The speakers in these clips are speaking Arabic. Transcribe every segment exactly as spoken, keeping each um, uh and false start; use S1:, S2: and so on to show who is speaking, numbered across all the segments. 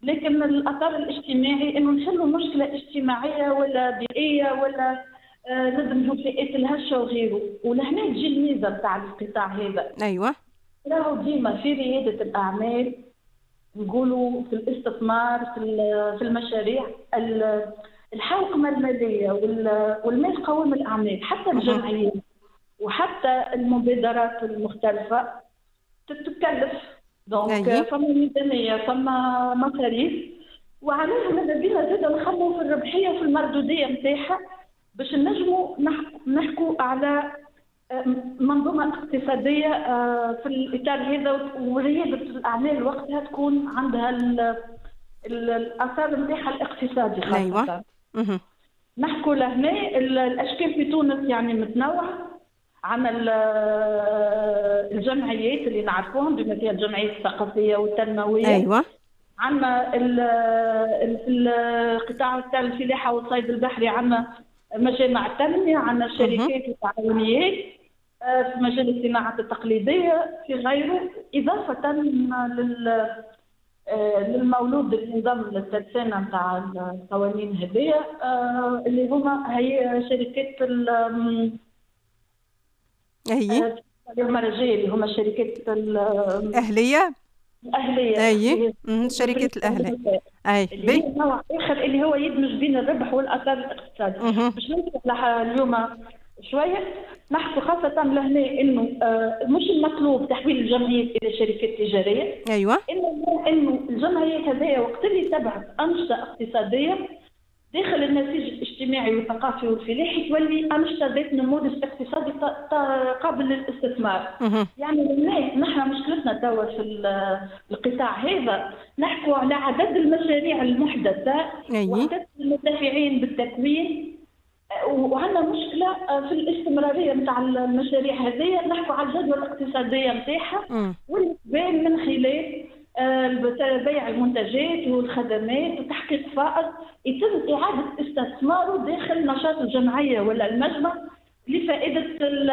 S1: لكن الاثر الاجتماعي انه نحلوا مشكله اجتماعيه ولا بيئيه ولا آه لازم فئات الهشه وغيره. ولهنا تجي الميزه بتاع القطاع هذا.
S2: ايوه.
S1: راهو ديما في رياده الاعمال نقولوا في الاستثمار في في المشاريع الحوكمه الماليه والمال قوام الاعمال حتى الجمعيات وحتى المبادرات المختلفه تتكلف. دونك فما ميزانيه فما مصاريف وعليها ماذا بينا زاد نخموا في الربحيه وفي المردوديه نتاعها باش نجموا نحكوا على منظومه اقتصاديه في الاطار هذا ورياده الاعمال وقتها تكون عندها الاثار نتاعها الاقتصادي خاصه.
S2: ايوه.
S1: نحكوا لهنا الاشكال في تونس يعني متنوعه. عندنا الجمعيات اللي نعرفوهم بما فيها الجمعيات الثقافيه والتنمويه.
S2: ايوه.
S1: عندنا في القطاع تاع الفلاحه والصيد البحري عندنا مجامع التنميه، عندنا الشركات والتعاونيات في مجال الصناعه التقليديه في غيره، اضافه لل للمولود اللي انضم للترسانه نتاع القوانين هذيا اللي هما هي شركات
S2: اي
S1: هما رجال اللي هما الشركات
S2: الاهليه
S1: الاهليه
S2: اي شركات الاهليه اي
S1: اللي هو نوع اخر اللي هو يدمج بين الربح والاثار الاقتصادي. باش نفتح اليوم شويه نحكي خاصه لهنا انه مش المطلوب تحويل الجمعيات الى شركات تجاريه.
S2: ايوه.
S1: انه انه الجمعيات هذيا وقت اللي تبعت انشطه اقتصاديه داخل النسيج الاجتماعي والثقافي والفلاحي تولي انشطه ذات نموذج اقتصادي قابل للاستثمار. يعني نحن مشكلتنا توا في القطاع هذا نحكوا على عدد المشاريع المحدثه وعدد المنتفعين بالتكوين وعندنا مشكله في الاستمراريه نتاع المشاريع هذه. نحكوا على الجدوى الاقتصاديه نتاعها واللي تبان من خلال بيع المنتجات والخدمات وتحقيق فائض يتم إعادة استثماره داخل نشاط الجمعية ولا المجمع لفائدة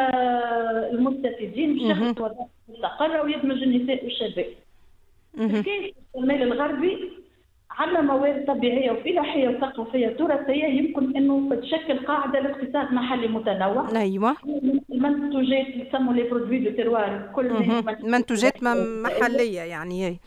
S1: المستفيدين بشكل وظائف مستقرة ويدمج النساء والشباب. في الشمال الغربي عندنا موارد طبيعية وفلاحية وثقافية تراثية يمكن أنه تشكل قاعدة لاقتصاد محلي متنوع.
S2: أيوة.
S1: المنتوجات اللي يسموا لي برودوي دو تيروار كل
S2: منتوجات محلية يعني اي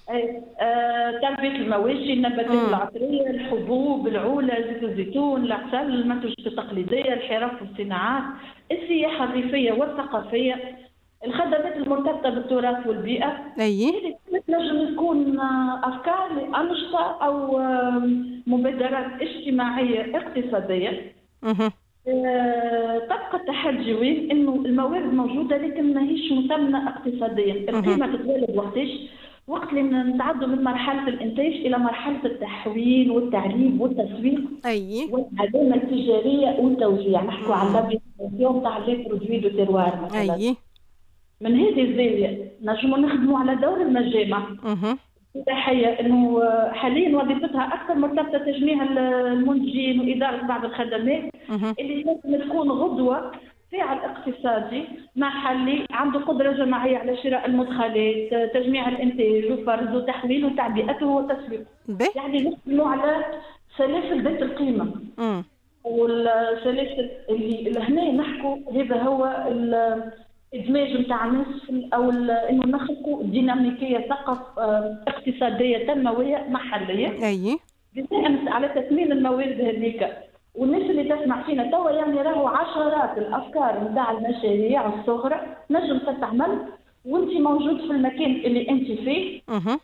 S1: آه، تربية المواشي، النباتات العطرية، الحبوب، العولة، زيت الزيتون، العسل، المنتوجات التقليدية، الحرف والصناعات، السياحة الريفية والثقافية، الخدمات المرتبطة بالتراث والبيئة.
S2: أي
S1: هذه تنجم تكون أفكار لأنشطة أو مبادرات اجتماعية اقتصادية.
S2: اها
S1: أه تبقى التحدي وين انه الموارد موجوده لكن ماهيش مثمنه اقتصاديا. القيمه تتولد وقتاش؟ وقت اللي نتعدوا من مرحله الانتاج الى مرحله التحويل والتعريب والتسويق
S2: اي
S1: والعلامه التجاريه والتوزيع. نحكوا على اللابيليزاسيون تاع لي برودوي دو تيروار مثلا.
S2: اي من
S1: هذه الزاويه نجموا نخدموا على دور المجامع.
S2: اها
S1: التحية انه حاليا وظيفتها اكثر مرتبطه تجميع المنتجين واداره بعض الخدمات اللي لازم تكون غدوه فاعل اقتصادي محلي عنده قدره جماعيه على شراء المدخلات، تجميع الانتاج وفرز وتحويل وتعبئته وتسويقه. يعني نتكلموا على سلاسل ذات القيمه.
S2: امم
S1: والسلاسل اللي هنا نحكوا هذا هو ادماج نتاع الناس او انه نخلقوا ديناميكيه ثقافه اقتصاديه تنمويه محليه.
S2: اي
S1: بناء على تثمين الموارد هذيك. والناس اللي تسمع فينا توا يعني راهو عشرات الافكار نتاع المشاريع الصغرى نجم تتعمل وانت موجود في المكان اللي انت فيه.
S2: اها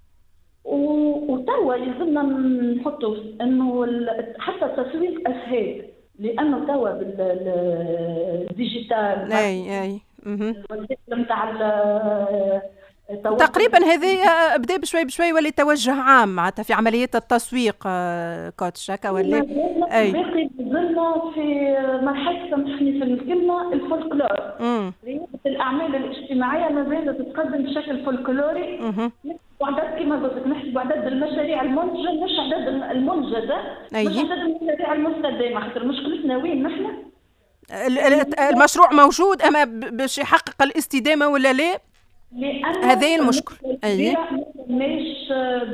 S1: وتوا يلزمنا نحطوا انه حتى التسويق اسهل لانه توا بالديجيتال
S2: اي اي
S1: نتاع
S2: تقريبا هذه بدا بشوي بشوي ولي توجه عام معناتها في عمليه التسويق كوتش هكا ولا
S1: اي باقي زلنا في مرحله سامحني في الكلمه الفولكلور. رياده الاعمال الاجتماعيه ما زالت تتقدم بشكل فولكلوري. وعدد كما قلت نحسب عدد المشاريع المنتجه مش عدد المنجزه مش عدد المشاريع المستدامه. خاطر مشكلتنا وين نحن
S2: المشروع موجود اما باش يحقق الاستدامه ولا لا؟ هذه المشكله.
S1: اي مش